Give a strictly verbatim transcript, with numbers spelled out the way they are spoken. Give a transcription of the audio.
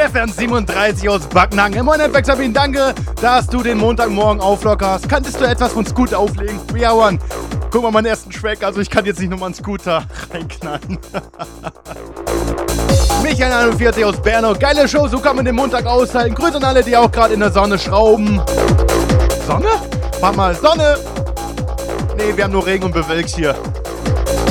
Stefan siebenunddreißig aus Backnang. Moin, Netflix, Sabine, danke, dass du den Montagmorgen auflockerst. Kanntest du etwas von Scooter auflegen? Ja, One. Guck mal meinen ersten Track, also ich kann jetzt nicht nochmal einen Scooter reinknallen. Michael einundvierzig aus Bernau. Geile Show, so kann man den Montag aushalten. Grüße an alle, die auch gerade in der Sonne schrauben. Sonne? Warte mal, Sonne? Nee, wir haben nur Regen und bewölkt hier.